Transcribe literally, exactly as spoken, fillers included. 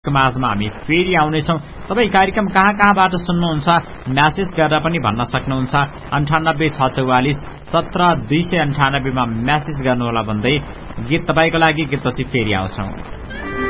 माझमा हामी फेरि आउनेछौं। तपाई कार्यक्रम कहाँ कहाँबाट सुन्नुहुन्छ म्यासेज गरेर पनि भन्न सक्नुहुन्छ। अन्ठानब्बे छ चौवालिस सत्र दुई सय अन्ठानब्बेमा म्यासेज गर्नुहोला भन्दै गीत तपाईको लागि गीतपछि फेरि आउँछौं।